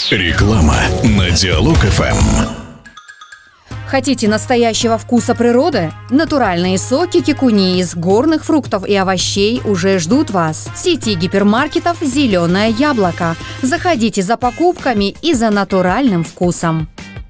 Реклама на Диалог ФМ. Хотите настоящего вкуса природы? Натуральные соки кикуни из горных фруктов и овощей уже ждут вас. В сети гипермаркетов «Зеленое яблоко». Заходите за покупками и за натуральным вкусом.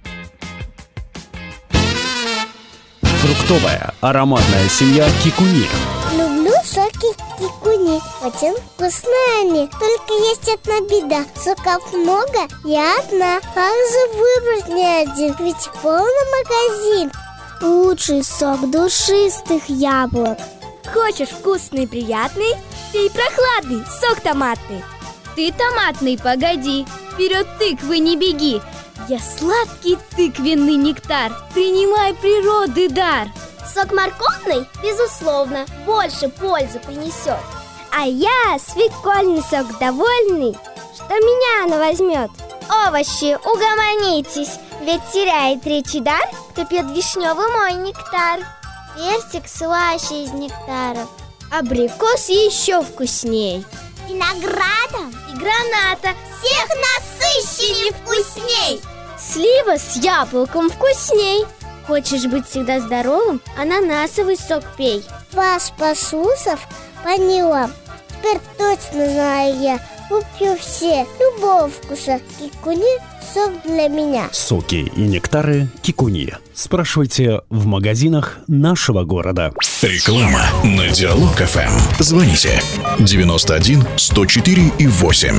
Фруктовая ароматная семья кикуни. Люблю соки кикуни, очень вкусные они. Только есть одна беда: соков много, я одна. Как же выбрать не один? Ведь полный магазин. Лучший сок душистых яблок. Хочешь вкусный и приятный? Пей прохладный сок томатный. Ты томатный, погоди, вперед тыквы не беги. Я сладкий тыквенный нектар, принимай природы дар. Сок морковный, безусловно, больше пользы принесет. А я свекольный сок довольный, что меня она возьмет. Овощи, угомонитесь, ведь теряет речи дар, кто пьет вишневый мой нектар. Персик слаще из нектаров, абрикос еще вкусней. Виноградом и граната всех насыщеннее вкусней. Слива с яблоком вкусней. Хочешь быть всегда здоровым? Ананасовый сок пей. Вас послушав, поняла. Теперь точно знаю я. Куплю все, любого вкуса. Кикуни – сок для меня. Соки и нектары кикуни. Спрашивайте в магазинах нашего города. Реклама на Диалог ФМ. Звоните 91 104 и 8.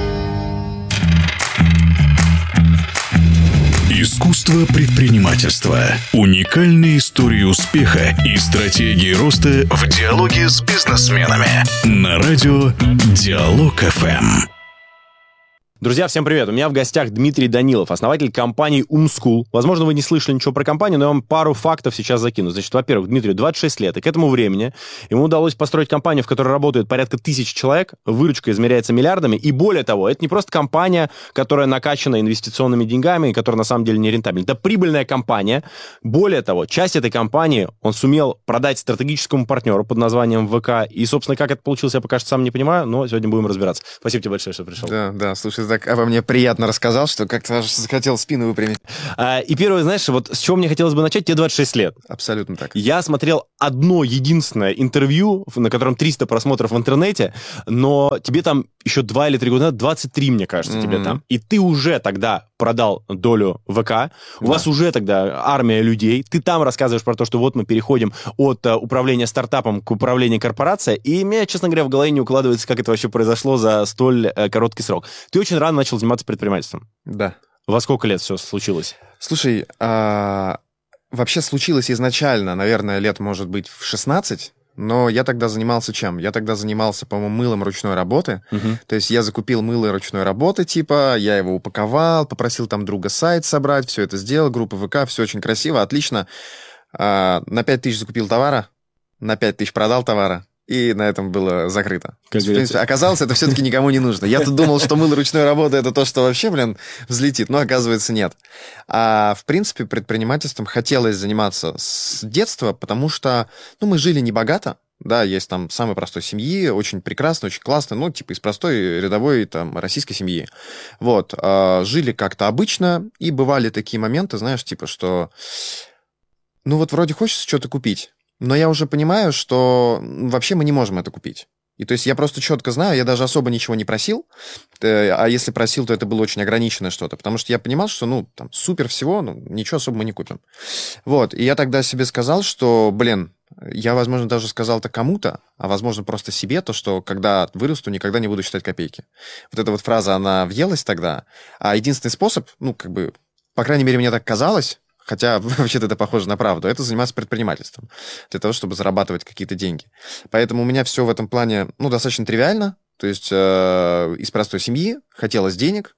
Искусство предпринимательства. Уникальные истории успеха и стратегии роста в диалоге с бизнесменами. На радио Диалог ФМ. Друзья, всем привет! У меня в гостях Дмитрий Данилов, основатель компании Umschool. Возможно, вы не слышали ничего про компанию, но я вам пару фактов сейчас закину. Значит, во-первых, Дмитрию 26 лет, и к этому времени ему удалось построить компанию, в которой работает порядка 1000 человек, выручка измеряется миллиардами, и более того, это не просто компания, которая накачана инвестиционными деньгами, и которая на самом деле не рентабельна. Это прибыльная компания. Более того, часть этой компании он сумел продать стратегическому партнеру под названием ВК, и, собственно, как это получилось, я пока что сам не понимаю, но сегодня будем разбираться. Спасибо тебе большое, что пришел. Да, слушай, так обо мне приятно рассказал, что как-то аж захотел спину выпрямить. И первое, знаешь, вот с чего мне хотелось бы начать, тебе 26 лет. Абсолютно так. Я смотрел одно единственное интервью, на котором 300 просмотров в интернете, но тебе там еще 2 или 3 года назад, 23, мне кажется, тебе там. И ты уже тогда продал долю ВК, у вас уже тогда армия людей, ты там рассказываешь про то, что вот мы переходим от управления стартапом к управлению корпорацией, и мне, честно говоря, в голове не укладывается, как это вообще произошло за столь короткий срок. Ты очень рано начал заниматься предпринимательством. Да. Во сколько лет все случилось? Слушай, вообще случилось изначально, наверное, лет, может быть, в 16, но я тогда занимался чем? Я тогда занимался, по-моему, мылом ручной работы. То есть я закупил мыло ручной работы, типа, я его упаковал, попросил там друга сайт собрать, все это сделал, группа ВК, все очень красиво, отлично. На 5000 закупил товара, на 5000 продал товара, и на этом было закрыто. В принципе, оказалось, это все-таки никому не нужно. Я тут думал, что мыло ручной работы — это то, что вообще, взлетит, но оказывается, нет. А в принципе, предпринимательством хотелось заниматься с детства, потому что, мы жили небогато. Да, есть там самой простой семьи, очень прекрасно, очень классно, из простой рядовой там российской семьи. Вот, жили как-то обычно, и бывали такие моменты, знаешь, что, вроде хочется что-то купить, но я уже понимаю, что вообще мы не можем это купить. И то есть я просто четко знаю, я даже особо ничего не просил, а если просил, то это было очень ограниченное что-то, потому что я понимал, что, супер всего, ничего особо мы не купим. Вот, и я тогда себе сказал, что, я, возможно, даже сказал это кому-то, а, возможно, просто себе, то, что когда вырасту, никогда не буду считать копейки. Вот эта вот фраза, она въелась тогда, а единственный способ, по крайней мере, мне так казалось, хотя вообще-то это похоже на правду, это заниматься предпринимательством, для того, чтобы зарабатывать какие-то деньги. Поэтому у меня все в этом плане, достаточно тривиально, то есть из простой семьи хотелось денег,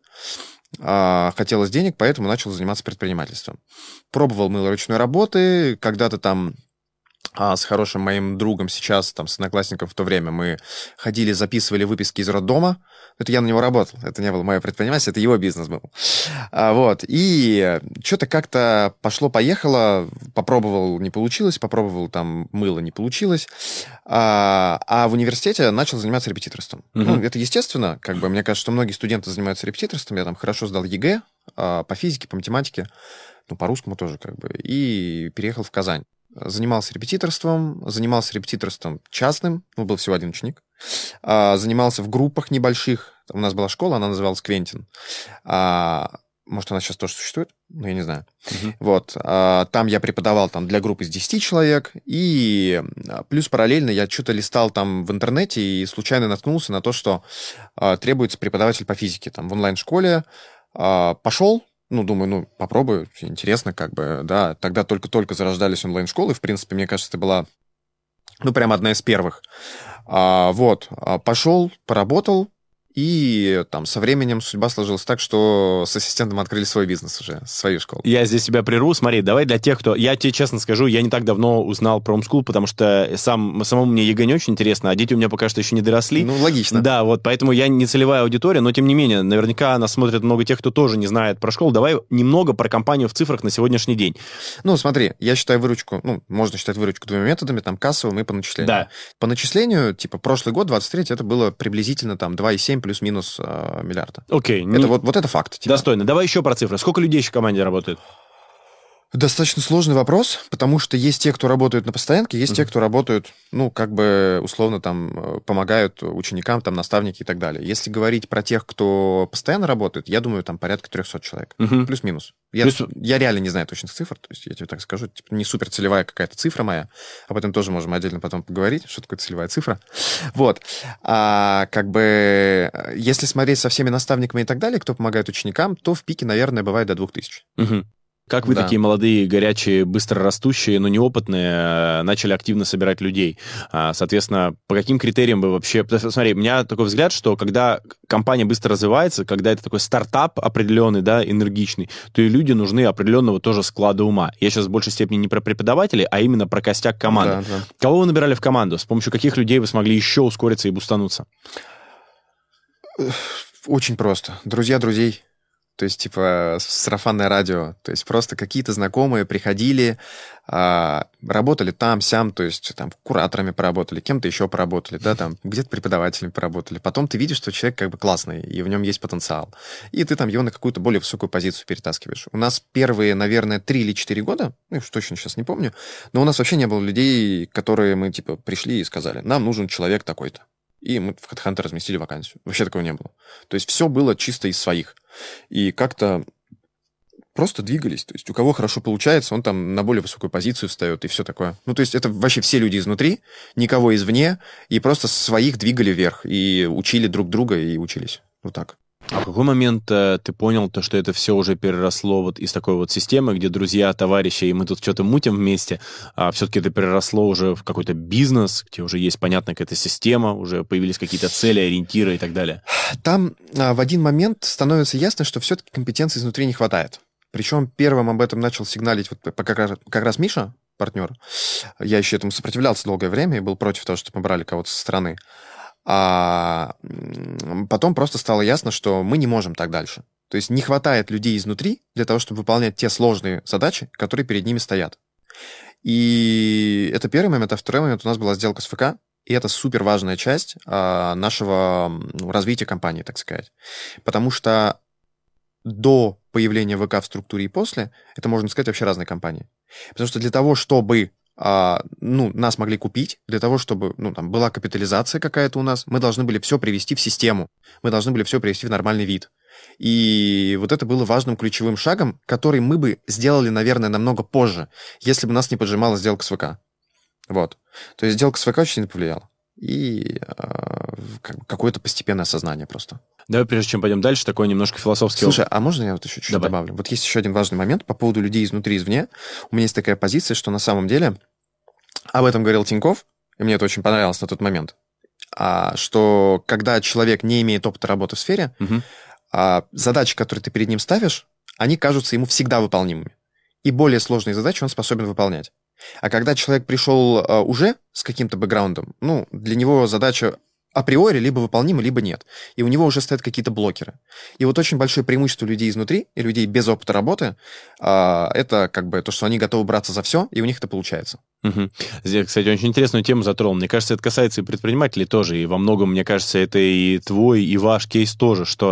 поэтому начал заниматься предпринимательством. Пробовал мыло ручной работы, когда-то там с хорошим моим другом сейчас, там, с одноклассником в то время, мы ходили, записывали выписки из роддома. Это я на него работал, это не было мое предпринимательство, это его бизнес был. Вот, и что-то как-то пошло-поехало, попробовал, не получилось, попробовал там мыло, не получилось. А в университете начал заниматься репетиторством. Ну, это естественно, как бы, мне кажется, что многие студенты занимаются репетиторством. Я там хорошо сдал ЕГЭ по физике, по математике, ну, по русскому тоже, как бы, и переехал в Казань. Занимался репетиторством частным, ну, был всего один ученик. Занимался в группах небольших. У нас была школа, она называлась Квентин. Может, она сейчас тоже существует? Ну, я не знаю. Вот. Там я преподавал там, для группы из 10 человек. И плюс параллельно я что-то листал там в интернете и случайно наткнулся на то, что требуется преподаватель по физике там, в онлайн-школе. Пошел. Ну, думаю, ну, попробую, интересно, как бы, да. Тогда только-только зарождались онлайн-школы, в принципе, мне кажется, это была, ну, прям одна из первых. Вот, пошел, поработал, и там со временем судьба сложилась так, что с ассистентом открыли свой бизнес уже, свою школу. Я здесь себя прерву. Смотри, давай для тех, кто... Я тебе честно скажу, я не так давно узнал про Умскул, потому что самому мне ЕГЭ не очень интересно, а дети у меня пока что еще не доросли. Ну, логично. Да, вот, поэтому я не целевая аудитория, но тем не менее, наверняка нас смотрят много тех, кто тоже не знает про школу. Давай немного про компанию в цифрах на сегодняшний день. Ну, смотри, я считаю выручку, ну, можно считать выручку двумя методами, там, кассовым и по начислению. Да. По начислению, типа, прошлый год, 23-й, это было приблизительно там 2,7 плюс-минус миллиарда. Окей. Это вот это факт. Типа. Достойно. Давай еще про цифры. Сколько людей еще в команде работает? Достаточно сложный вопрос, потому что есть те, кто работают на постоянке, есть те, кто работают, ну, как бы, условно, там, помогают ученикам, там, наставники и так далее. Если говорить про тех, кто постоянно работает, я думаю, там, порядка 300 человек. Плюс-минус. Я реально не знаю точных цифр, то есть я тебе так скажу, типа, не супер целевая какая-то цифра моя, об этом тоже можем отдельно потом поговорить, что такое целевая цифра. Вот. Как бы, если смотреть со всеми наставниками и так далее, кто помогает ученикам, то в пике, наверное, бывает до 2000. Как вы, такие молодые, горячие, быстро растущие, но неопытные, начали активно собирать людей? Соответственно, по каким критериям вы вообще... Смотри, у меня такой взгляд, что когда компания быстро развивается, когда это такой стартап определенный, да, энергичный, то и люди нужны определенного тоже склада ума. Я сейчас в большей степени не про преподавателей, а именно про костяк команды. Да. Кого вы набирали в команду? С помощью каких людей вы смогли еще ускориться и бустануться? Очень просто. Друзья друзей. То есть, типа, сарафанное радио. То есть, просто какие-то знакомые приходили, работали там, сям, то есть, там, кураторами поработали, кем-то еще поработали, да, там, где-то преподавателями поработали. Потом ты видишь, что человек как бы классный, и в нем есть потенциал. И ты там его на какую-то более высокую позицию перетаскиваешь. У нас первые, наверное, 3 или 4 года, ну, уж точно сейчас не помню, но у нас вообще не было людей, которые мы, типа, пришли и сказали, нам нужен человек такой-то. И мы в HeadHunter разместили вакансию. Вообще такого не было. То есть все было чисто из своих. И как-то просто двигались. То есть у кого хорошо получается, он там на более высокую позицию встает и все такое. Ну, то есть это вообще все люди изнутри, никого извне, и просто своих двигали вверх, и учили друг друга, и учились. Вот так. А в какой момент ты понял, что это все уже переросло вот из такой вот системы, где друзья, товарищи, и мы тут что-то мутим вместе, а все-таки это переросло уже в какой-то бизнес, где уже есть понятная какая-то система, уже появились какие-то цели, ориентиры и так далее? Там в один момент становится ясно, что все-таки компетенции изнутри не хватает. Причем первым об этом начал сигналить вот как раз Миша, партнер. Я еще этому сопротивлялся долгое время и был против того, чтобы мы брали кого-то со стороны. А потом просто стало ясно, что мы не можем так дальше. То есть не хватает людей изнутри для того, чтобы выполнять те сложные задачи, которые перед ними стоят. И это первый момент. А второй момент, у нас была сделка с ФК, и это супер важная часть нашего развития компании, так сказать. Потому что до появления ВК в структуре и после, это, можно сказать, вообще разные компании. Потому что для того, чтобы нас могли купить, для того, чтобы там была капитализация какая-то у нас, мы должны были все привести в систему, мы должны были все привести в нормальный вид. И вот это было важным ключевым шагом, который мы бы сделали, наверное, намного позже, если бы нас не поджимала сделка с ВК. Вот. То есть сделка с ВК очень сильно повлияла. И какое-то постепенное осознание просто. Давай, прежде чем пойдем дальше, такой немножко философский... Слушай, а можно я вот еще чуть-чуть добавлю? Вот есть еще один важный момент по поводу людей изнутри и извне. У меня есть такая позиция, что на самом деле, об этом говорил Тинькофф, и мне это очень понравилось на тот момент, что когда человек не имеет опыта работы в сфере, задачи, которые ты перед ним ставишь, они кажутся ему всегда выполнимыми. И более сложные задачи он способен выполнять. А когда человек пришел уже с каким-то бэкграундом, ну, для него задача априори либо выполнима, либо нет. И у него уже стоят какие-то блокеры. И вот очень большое преимущество людей изнутри и людей без опыта работы это как бы то, что они готовы браться за все, и у них это получается. Угу. Здесь, кстати, очень интересную тему затронул. Мне кажется, это касается и предпринимателей тоже, и во многом, мне кажется, это и твой, и ваш кейс тоже, что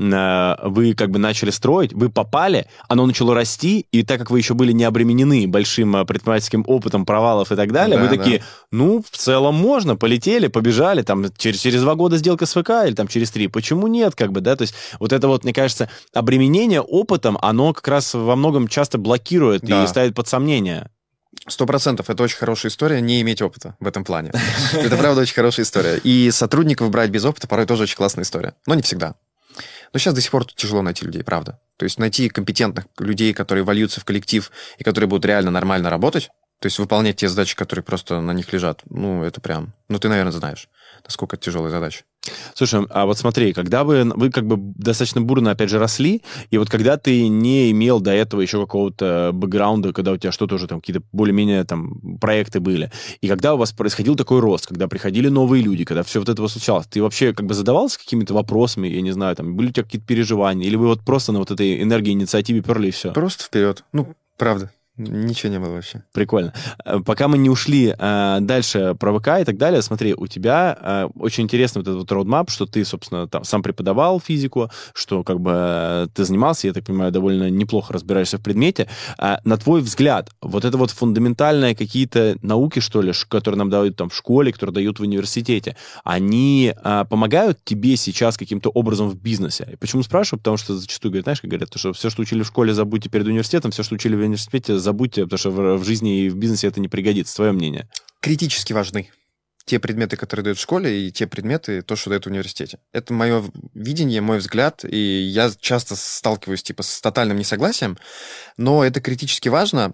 вы как бы начали строить, вы попали, оно начало расти, и так как вы еще были не обременены большим предпринимательским опытом провалов и так далее, вы такие, ну, в целом можно, полетели, побежали, там, через 2 года сделка с ВК, или там через 3, почему нет, как бы, да, то есть вот это вот, мне кажется, обременение опытом, оно как раз во многом часто блокирует и ставит под сомнение. 100%. Это очень хорошая история, не иметь опыта в этом плане. Это, правда, очень хорошая история. И сотрудников брать без опыта порой тоже очень классная история. Но не всегда. Но сейчас до сих пор тяжело найти людей, правда. То есть найти компетентных людей, которые вольются в коллектив и которые будут реально нормально работать, то есть выполнять те задачи, которые просто на них лежат, ну, это прям... Ну, ты, наверное, знаешь, насколько это тяжелая задача. Слушай, а вот смотри, когда вы как бы достаточно бурно, опять же, росли, и вот когда ты не имел до этого еще какого-то бэкграунда, когда у тебя что-то уже там, какие-то более-менее там проекты были, и когда у вас происходил такой рост, когда приходили новые люди, когда все вот это случалось, ты вообще как бы задавался какими-то вопросами, я не знаю, там, были у тебя какие-то переживания, или вы вот просто на вот этой энергии, инициативе перли и все? Просто вперед. Ну, правда. Ничего не было вообще. Прикольно. Пока мы не ушли дальше про ВК и так далее, смотри, у тебя очень интересный вот этот вот роудмап, что ты, собственно, там сам преподавал физику, что как бы ты занимался, я так понимаю, довольно неплохо разбираешься в предмете. На твой взгляд, вот это вот фундаментальные какие-то науки, что ли, которые нам дают там в школе, которые дают в университете, они помогают тебе сейчас каким-то образом в бизнесе? И почему спрашиваю? Потому что зачастую говорят, знаешь, как говорят, что все, что учили в школе, забудьте перед университетом, все, что учили в университете, забудьте, потому что в жизни и в бизнесе это не пригодится. Твое мнение? Критически важны те предметы, которые дают в школе, и те предметы, то, что дают в университете. Это мое видение, мой взгляд, и я часто сталкиваюсь типа с тотальным несогласием, но это критически важно.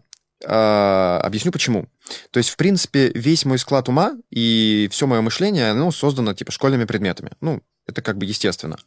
Объясню почему. То есть, в принципе, весь мой склад ума и все мое мышление, оно создано типа школьными предметами. Ну, это как бы естественно.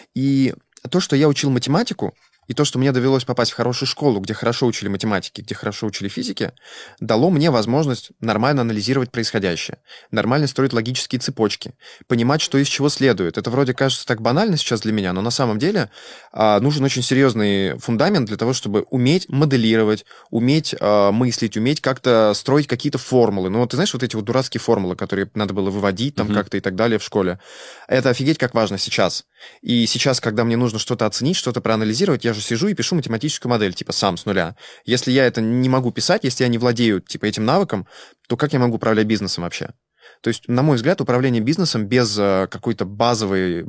И то, что я учил математику, и то, что мне довелось попасть в хорошую школу, где хорошо учили математике, где хорошо учили физике, дало мне возможность нормально анализировать происходящее, нормально строить логические цепочки, понимать, что из чего следует. Это вроде кажется так банально сейчас для меня, но на самом деле нужен очень серьезный фундамент для того, чтобы уметь моделировать, уметь мыслить, уметь как-то строить какие-то формулы. Ну вот ты знаешь, вот эти вот дурацкие формулы, которые надо было выводить там как-то и так далее в школе. Это офигеть как важно сейчас. И сейчас, когда мне нужно что-то оценить, что-то проанализировать, я же сижу и пишу математическую модель, типа, сам с нуля. Если я это не могу писать, если я не владею, типа, этим навыком, то как я могу управлять бизнесом вообще? То есть, на мой взгляд, управление бизнесом без какой-то базовой